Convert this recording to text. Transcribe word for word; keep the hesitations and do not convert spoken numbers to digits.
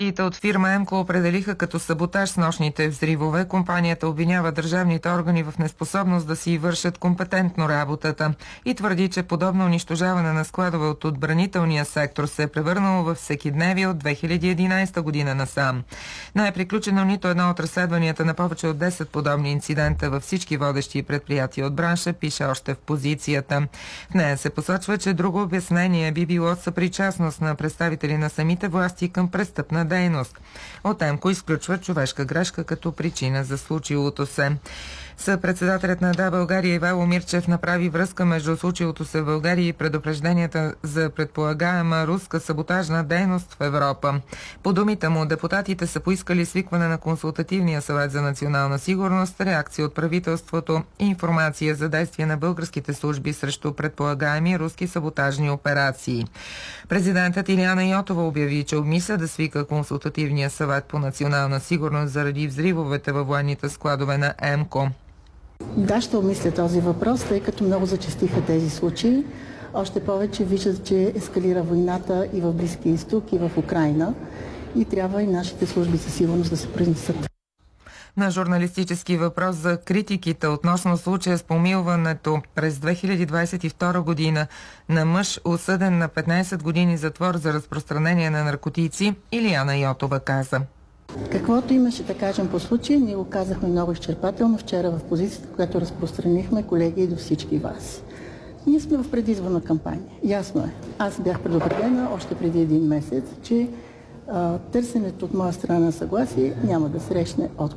Информациите от фирма Емко определиха като саботаж с нощните взривове. Компанията обвинява държавните органи в неспособност да си вършат компетентно работата и твърди, че подобно унищожаване на складове от отбранителния сектор се е превърнало в всекидневие от две хиляди и единадесета година насам. Не е приключено нито едно от разследванията на повече от десет подобни инцидента във всички водещи предприятия от бранша, пише още в позицията. В нея се посочва, че друго обяснение би било съпричастност на представители на самите власти към престъпна дейност. От Емко изключва човешка грешка като причина за случилото се. Съпредседателят на Да, България Ивайло Мирчев направи връзка между случилото се в България и предупрежденията за предполагаема руска саботажна дейност в Европа. По думите му, депутатите са поискали свикване на Консултативния съвет за национална сигурност, реакция от правителството и информация за действия на българските служби срещу предполагаеми руски саботажни операции. Президентът Илияна Йотова обяви, че обмисля да свика Консултативния съвет по национална сигурност заради взривовете във военните складове на Емко. Да, ще обмисля този въпрос, тъй като много зачестиха тези случаи. Още повече виждат, че ескалира войната и в Близкия изток, и в Украйна. И трябва и нашите служби за сигурност да се произнесат. На журналистически въпрос за критиките относно случая с помилването през две хиляди двадесет и втора година на мъж, осъден на петнадесет години затвор за разпространение на наркотици, Илияна Йотова каза: Каквото имаше да кажем по случая, ние го казахме много изчерпателно вчера в позицията, която разпространихме, колеги, и до всички вас. Ние сме в предизборна кампания. Ясно е. Аз бях предупредена още преди един месец, че а, търсенето от моя страна на съгласие няма да срещне отговор.